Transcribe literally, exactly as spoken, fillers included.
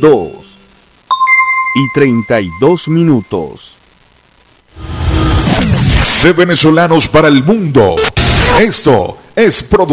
dos y treinta y dos minutos. De venezolanos para el mundo, esto es Producción.